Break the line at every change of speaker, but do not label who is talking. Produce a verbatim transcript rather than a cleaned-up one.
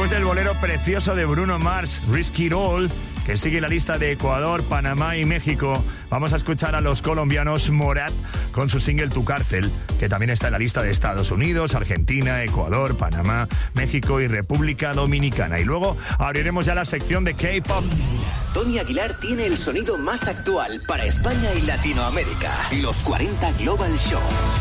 Después del bolero precioso de Bruno Mars, Risk It All, que sigue la lista de Ecuador, Panamá y México, vamos a escuchar a los colombianos Morat con su single Tu Cárcel, que también está en la lista de Estados Unidos, Argentina, Ecuador, Panamá, México y República Dominicana. Y luego abriremos ya la sección de K-pop.
Tony Aguilar tiene el sonido más actual para España y Latinoamérica. Los cuarenta Global Show.